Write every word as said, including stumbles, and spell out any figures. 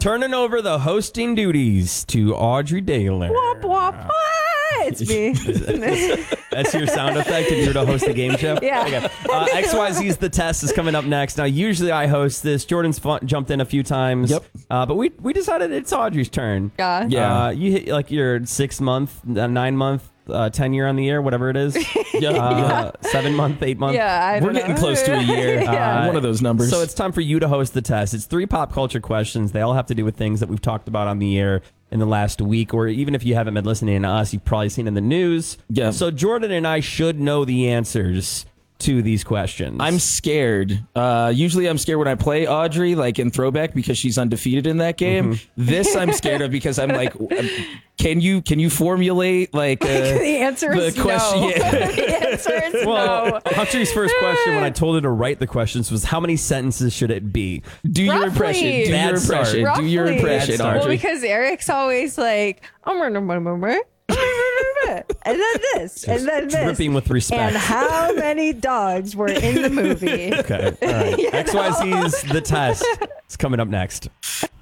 turning over the hosting duties to Audrey Daler. Wop, wop, wop. It's me. That's your sound effect if you were to host a game show? Yeah. Okay. Uh, X Y Z's The Test is coming up next. Now, usually I host this. Jordan's fun, jumped in a few times. Yep. Uh, but we we decided it's Audrey's turn. Yeah. Yeah. Uh, you hit like your six month, uh, nine month, uh, tenure on the air, whatever it is. Yeah. Uh, seven month, eight month. Yeah, I We're don't getting know. close to a year. Yeah. Uh, one of those numbers. So it's time for you to host the test. It's three pop culture questions. They all have to do with things that we've talked about on the air in the last week, or even if you haven't been listening to us, you've probably seen in the news. Yeah. So Jordan and I should know the answers to these questions. I'm scared. Uh, usually I'm scared when I play Audrey, like in Throwback, because she's undefeated in that game. Mm-hmm. This I'm scared of because I'm like, can you can you formulate like uh, The answer the is question? no. Yeah. The answer is well, no. Audrey's first question when I told her to write the questions was, how many sentences should it be? Do your Roughly. impression. Do Bad your start. impression. Do your Roughly. impression, Bad start. Well, Audrey. because Eric's always like, oh, and then this, and then this. Dripping with respect. And how many dogs were in the movie? Okay. All right. You X Y Z's The Test is coming up next.